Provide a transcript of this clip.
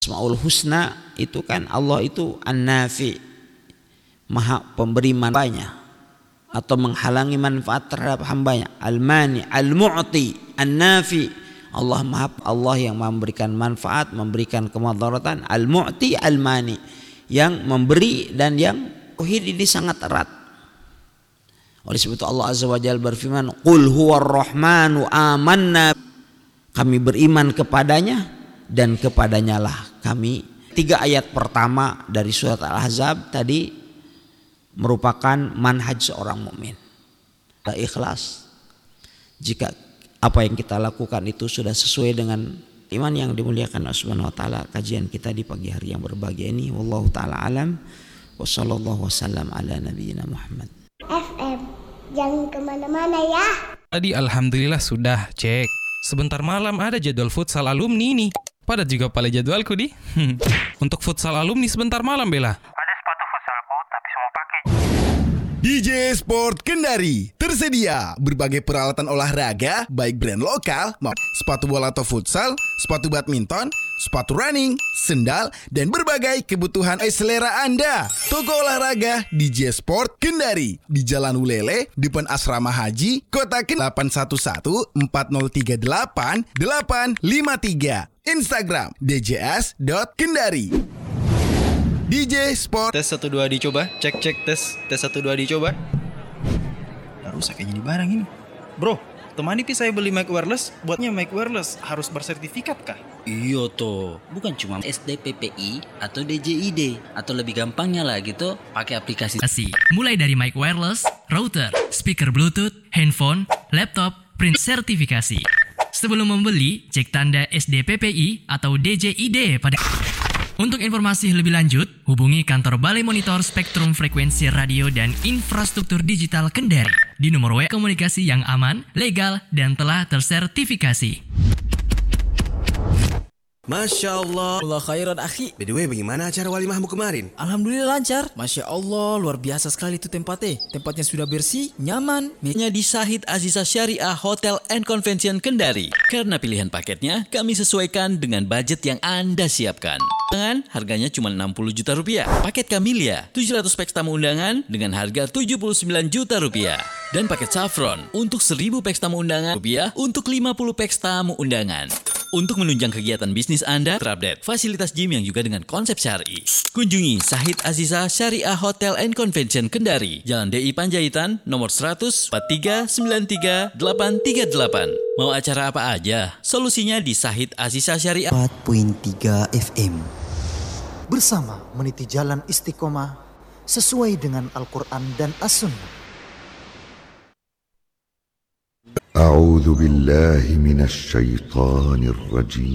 Asmaul Husna itu kan Allah itu An-Nafi, Maha pemberi manfaatnya atau menghalangi manfaat terhadap hambanya. Al-Mani, Al-Mu'ti, An-Nafi, Allah yang memberikan manfaat, memberikan kemudaratan. Al-Mu'ti, Al-Mani, yang memberi dan yang tauhid ini sangat erat. Oleh sebab itu Allah Azza wa Jalla berfirman, "Qul huwar rahmanu amanna." Kami beriman kepadanya dan kepadanya lah kami. 3 ayat pertama dari surat Al-Ahzab tadi merupakan manhaj seorang mukmin. Ikhlas. Jika apa yang kita lakukan itu sudah sesuai dengan iman yang dimuliakan Allah Subhanahu wa taala. Kajian kita di pagi hari yang berbahagia ini, wallahu taala alam, wa sallallahu wasallam ala nabiyyina Muhammad. FM, jangan kemana-mana ya. Tadi alhamdulillah sudah cek. Sebentar malam ada jadwal futsal alumni nih. Pada juga pada jadwalku di. Untuk futsal alumni sebentar malam Bella. Ada sepatu futsalku tapi semua pakai. DJ Sport Kendari tersedia berbagai peralatan olahraga baik brand lokal, sepatu bola atau futsal, sepatu badminton, sepatu running, sendal, dan berbagai kebutuhan selera Anda. Toko olahraga DJ Sport Kendari di Jalan Ulele, depan Asrama Haji, Kota Kendari 811-4038-853. Instagram djs.kendari. DJ Sport. Tes 1 2 dicoba. Cek tes 1 2 dicoba. Nggak rusak kayak gini barang ini. Bro, temani saya beli mic wireless. Buatnya mic wireless harus bersertifikat kah? Iya toh, bukan cuma SDPPI atau DJID, atau lebih gampangnya lagi tuh pakai aplikasi. Mulai dari mic wireless, router, speaker Bluetooth, handphone, laptop, print sertifikasi. Sebelum membeli, cek tanda SDPPI atau DJID pada. Untuk informasi lebih lanjut, hubungi kantor Balai Monitor Spektrum Frekuensi Radio dan Infrastruktur Digital Kendari di nomor WA komunikasi yang aman, legal, dan telah tersertifikasi. Masya Allah. Allah khairan akhi. By the way, bagaimana acara walimahmu kemarin? Alhamdulillah lancar. Masya Allah, luar biasa sekali itu tempatnya. Tempatnya sudah bersih, nyaman. Nya di Sahid Azizah Syariah Hotel and Convention Kendari. Karena pilihan paketnya kami sesuaikan dengan budget yang Anda siapkan. Dengan harganya cuma 60 juta rupiah. Paket Camellia 700 peks tamu undangan dengan harga 79 juta rupiah. Dan paket Saffron untuk 1000 peks tamu undangan rupiah untuk 50 peks tamu undangan. Untuk menunjang kegiatan bisnis Anda, terupdate fasilitas gym yang juga dengan konsep syar'i. Kunjungi Sahid Azizah Syariah Hotel and Convention Kendari, Jalan DI Panjaitan, nomor 100, 4393-838. Mau acara apa aja? Solusinya di Sahid Azizah Syariah 4.3 FM. Bersama meniti jalan istiqomah sesuai dengan Al-Quran dan As-Sunnah. أعوذ بالله من الشيطان الرجيم